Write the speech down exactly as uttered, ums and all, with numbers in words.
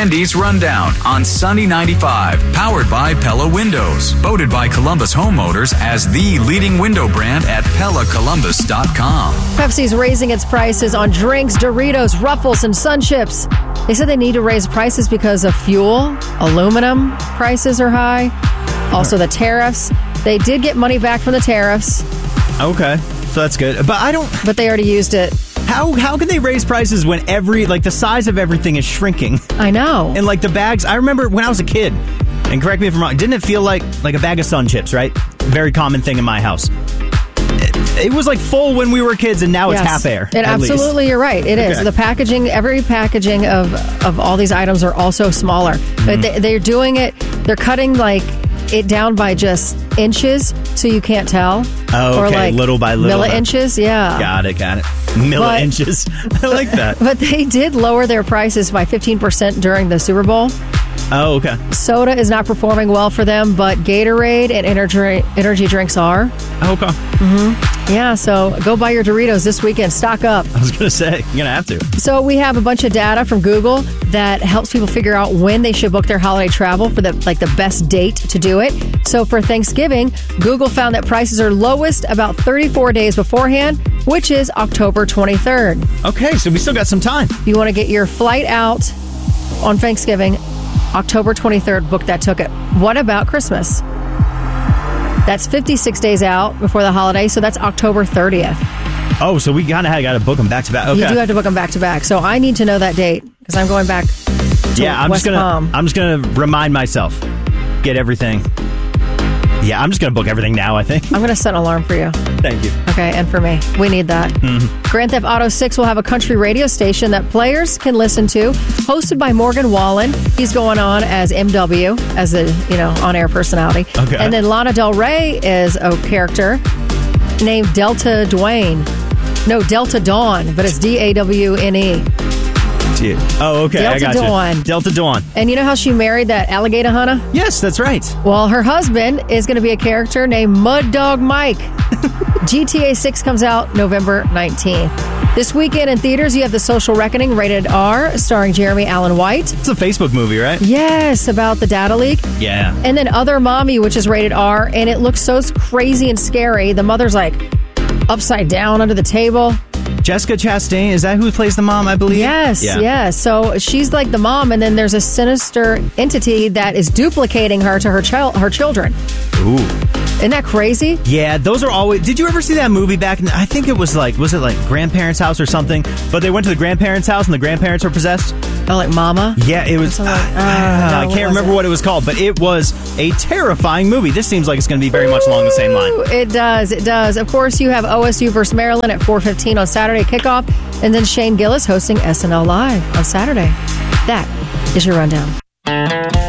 Andy's Rundown on Sunny ninety-five, powered by Pella Windows. Voted by Columbus homeowners as the leading window brand at Pella Columbus dot com. Pepsi's raising its prices on drinks, Doritos, Ruffles, and Sun Chips. They said they need to raise prices because of fuel, aluminum prices are high, also the tariffs. They did get money back from the tariffs. Okay, so that's good. But I don't... But they already used it. How how can they raise prices when every, like, the size of everything is shrinking? I know. And, like, the bags, I remember when I was a kid, and correct me if I'm wrong, didn't it feel like, like a bag of Sun Chips, right? Very common thing in my house. It, it was, like, full when we were kids, and now yes. it's half air. It absolutely, least. You're right. It is. Okay. The packaging, every packaging of, of all these items are also smaller. Mm-hmm. But they, they're doing it, they're cutting, like, it down by just inches, so you can't tell. Oh, okay. Or like little by little. Milli inches, yeah. Got it, got it. Milli But- inches. I like that. But they did lower their prices by fifteen percent during the Super Bowl. Oh, okay. Soda is not performing well for them, but Gatorade and energy energy drinks are. Okay. Mm-hmm. Yeah, so go buy your Doritos this weekend. Stock up. I was going to say, you're going to have to. So we have a bunch of data from Google that helps people figure out when they should book their holiday travel for the like the best date to do it. So for Thanksgiving, Google found that prices are lowest about thirty-four days beforehand, which is October twenty-third. Okay, so we still got some time. If you want to get your flight out on Thanksgiving, October twenty-third, book that ticket. What about Christmas? That's fifty-six days out before the holiday, so that's October thirtieth. Oh, so we kind of got to book them back to back. Okay. You do have to book them back to back. So I need to know that date because I'm going back to yeah, I'm West just gonna, Palm. I'm just going to remind myself. Get everything. Yeah, I'm just going to book everything now, I think. I'm going to set an alarm for you. Thank you. Okay, and for me. We need that. Mm-hmm. Grand Theft Auto six will have a country radio station that players can listen to, hosted by Morgan Wallen. He's going on as M W, as a, you know, on-air personality. Okay. And then Lana Del Rey is a character named Delta Dwayne. No, Delta Dawn, but it's D A W N E. Oh, okay. Delta I got Dawn. you. Delta Dawn. And you know how she married that alligator hunter? Yes, that's right. Well, her husband is going to be a character named Mud Dog Mike. G T A six comes out November nineteenth. This weekend in theaters, you have The Social Reckoning, rated R, starring Jeremy Allen White. It's a Facebook movie, right? Yes, about the data leak. Yeah. And then Other Mommy, which is rated R, and it looks so crazy and scary. The mother's like upside down under the table. Jessica Chastain, is that who plays the mom, I believe? Yes, yeah. yes. So she's like the mom, and then there's a sinister entity that is duplicating her to her child, her children. Ooh. Isn't that crazy? Yeah, those are always... Did you ever see that movie back in... I think it was like... Was it like Grandparents' House or something? But they went to the grandparents' house and the grandparents were possessed? Oh, like Mama? Yeah, it was... Like, uh, uh, uh, no, I what can't was remember it? what it was called, but it was a terrifying movie. This seems like it's going to be very much along the same line. Ooh, it does, it does. Of course, you have O S U versus Maryland at four fifteen on Saturday kickoff, and then Shane Gillis hosting S N L Live on Saturday. That is your rundown.